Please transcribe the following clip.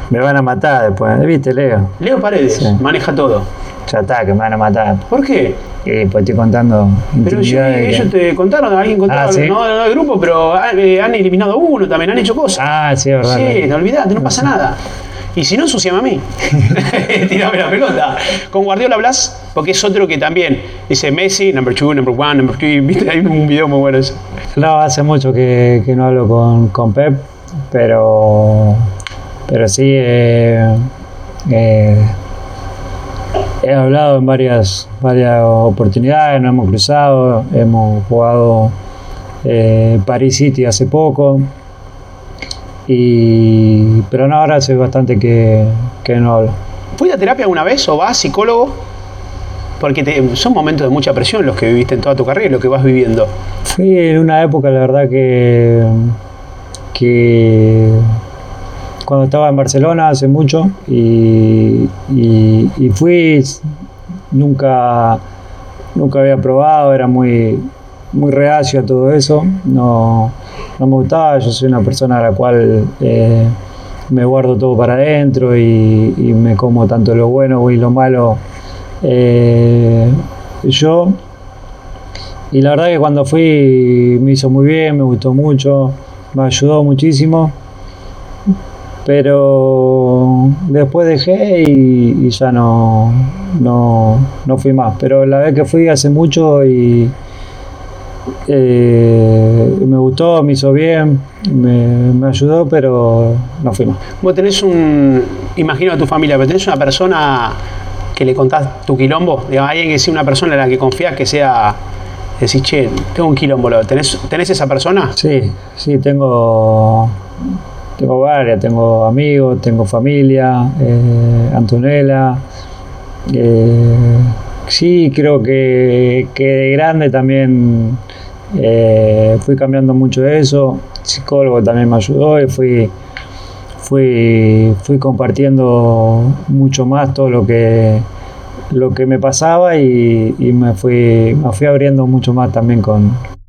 Me van a matar después, ¿viste, Leo? Leo Paredes Sí. maneja todo. Ya está, que me van a matar. ¿Por qué? Pues estoy contando Pero intimidades ellos te contaron, alguien contó, Ah, ¿sí? no del grupo, pero han eliminado a uno, también han hecho cosas. Ah, sí, es verdad. Sí, no olvidate, no pasa nada. Y si no, ensuciame a mí. Tirame la pelota. Con Guardiola hablas, porque es otro que también dice Messi, number 2, number 1, number 3. ¿Viste? Hay un video muy bueno eso. No, hace mucho que no hablo con Pep, pero sí he hablado en varias oportunidades, nos hemos cruzado, hemos jugado Paris City hace poco, pero no, ahora hace bastante que no hablo. ¿Fuiste a terapia alguna vez o vas psicólogo? Porque son momentos de mucha presión los que viviste en toda tu carrera, lo que vas viviendo. Fui en una época, la verdad, que cuando estaba en Barcelona hace mucho y fui, nunca había probado, era muy reacio a todo eso, no me gustaba. Yo soy una persona a la cual me guardo todo para adentro y me como tanto lo bueno y lo malo yo. Y la verdad que cuando fui me hizo muy bien, me gustó mucho, me ayudó muchísimo, pero después dejé y ya no fui más. Pero la vez que fui hace mucho y me gustó, me hizo bien, me ayudó, pero no fui más. Vos tenés imagino a tu familia, pero tenés una persona que le contás tu quilombo, digamos, alguien que sea una persona en la que confías, que sea, decís, che, tengo un quilombo, ¿tenés esa persona? Sí, tengo varias, tengo amigos, tengo familia, Antonella. Sí, creo que de grande también fui cambiando mucho eso. El psicólogo también me ayudó y fui compartiendo mucho más todo lo que me pasaba y me fui abriendo mucho más también con